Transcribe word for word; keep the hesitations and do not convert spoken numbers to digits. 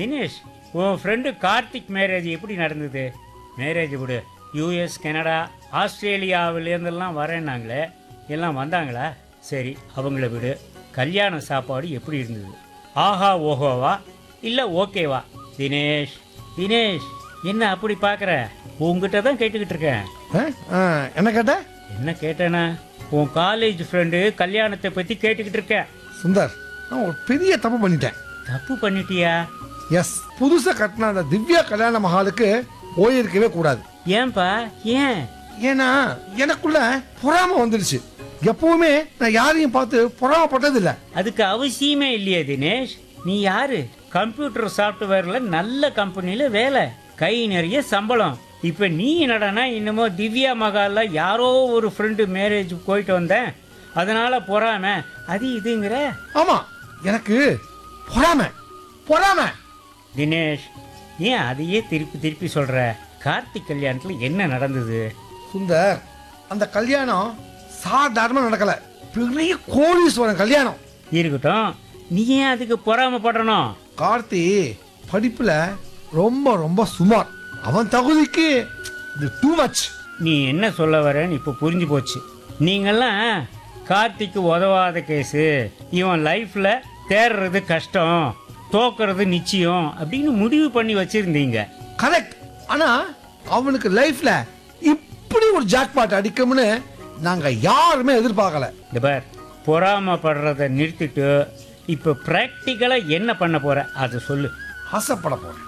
தினேஷ், உன் friend Karthik marriage எப்படி நடந்தது? மேரேஜ் விடு, யூஎஸ், கனடா, ஆஸ்திரேலியாவிலேருந்தெல்லாம் வரேன்னாங்களே, எல்லாம் வந்தாங்களா? சரி, அவங்கள விடு. கல்யாண சாப்பாடு எப்படி இருந்தது? ஆஹா ஓஹோவா இல்லை ஓகேவா? தினேஷ் தினேஷ் என்ன அப்படி பார்க்குற? உங்ககிட்ட தான் கேட்டுக்கிட்டு இருக்கேன். ஆ, ஆ, என்ன கேட்ட? என்ன கேட்டேனா? உன் காலேஜ் ஃப்ரெண்டு கல்யாணத்தை பற்றி கேட்டுக்கிட்டு இருக்கேன். சுந்தர், நான் ஒரு பெரிய தப்பு பண்ணிட்டேன். தப்பு பண்ணிட்டியா? எஸ், புதுசாக கட்டின அந்த திவ்யா கல்யாண மஹாலுக்கு போயிருக்கவே கூடாது. ஏன்பா? ஏன்? ஏன்னா எனக்குள்ள பொறாம வந்துடுச்சு. எப்பவுமே நான் யாரையும் பார்த்து பொறாமப்பட்டதில்லை. அதுக்கு அவசியமே இல்லையே தினேஷ். நீ யாரு? கம்ப்யூட்டர் சாஃப்ட்வேர்ல நல்ல கம்பெனில வேலை, கை நிறைய சம்பளம். இப்ப நீ என்னடானா இன்னமோ திவ்யா மகால்ல யாரோ ஒரு ஃப்ரெண்டு மேரேஜ் போயிட்டு வந்தேன், அதனால பொறாம அது இதுங்கிற. ஆமா, எனக்கு பொறாம பொறாம தினேஷ், ஏன் அதையே திருப்பி திருப்பி சொல்ற? கார்த்திக் கல்யாணத்துல என்ன நடந்தது? சுந்தர், அந்த கல்யாணம் சாதாரணமா நடக்கல. பெரிய கோடீஸ்வரன் கல்யாணம். இருக்கட்டும், நீ ஏன் அதுக்கு பொறாமப்படணும்? கார்த்தி படிப்புல ரொம்ப ரொம்ப சுமார். அவன் தகுதிக்கு இது டூ மச். நீ என்ன சொல்ல வரேன்னு இப்போ புரிஞ்சு போச்சு. நீங்கெல்லாம் கார்த்திக்கு உதவாத கேஸு, இவன் லைஃப்ல தேர்றது கஷ்டம், தோக்குறது நிச்சயம் அப்படின்னு முடிவு பண்ணி வச்சிருந்தீங்க. கரெக்ட். ஆனா அவனுக்கு லைஃப்ல இப்படி ஒரு ஜாக்பாட் அடிக்கும்னு நாங்க யாருமே எதிர்பார்க்கல. இந்த பார், பொறாமப்படுறத நிறுத்திட்டு இப்போ ப்ராக்டிக்கலாக என்ன பண்ண போற அதை சொல்லு. ஆசைப்பட போறேன்.